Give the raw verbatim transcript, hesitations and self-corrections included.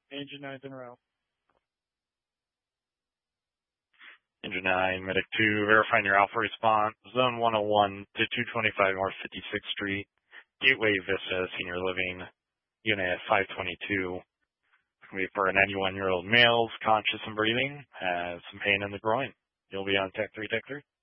Engine nine in a row. Engine nine, Medic two, verifying your alpha response. Zone one oh one to two twenty-five North fifty-sixth Street. Gateway Vista, Senior Living, Unit five twenty-two. It's going to be for a ninety-one-year-old male, conscious and breathing, has some pain in the groin. You'll be on Tech three, Tech three.